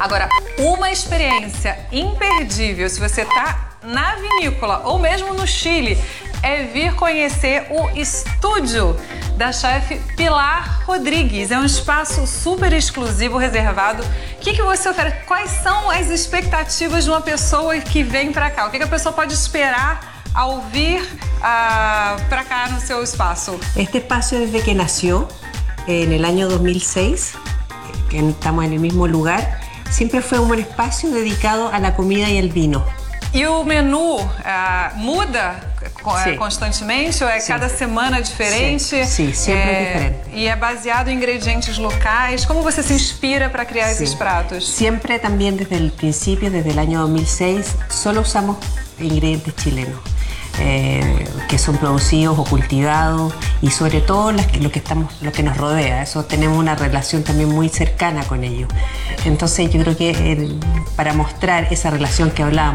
Agora, uma experiência imperdível, se você está na vinícola ou mesmo no Chile, é vir conhecer o estúdio da chefe Pilar Rodrigues. É um espaço super exclusivo, reservado. O que você oferece? Quais são as expectativas de uma pessoa que vem para cá? O que a pessoa pode esperar ao vir para cá no seu espaço? Este espacio, desde que nació en el año 2006, que estamos en el mismo lugar, siempre fue un espacio dedicado a la comida y el vino. E o menu muda constantemente ou é cada semana diferente? Sim, sempre é diferente. E é baseado em ingredientes locais? Como você se inspira para criar esses pratos? Siempre también desde el principio, desde el año 2006, solo usamos ingredientes chilenos. Que son producidos o cultivados y sobre todo lo que nos rodea. Eso tenemos una relación también muy cercana con ellos. Entonces yo creo que para mostrar esa relación que hablábamos,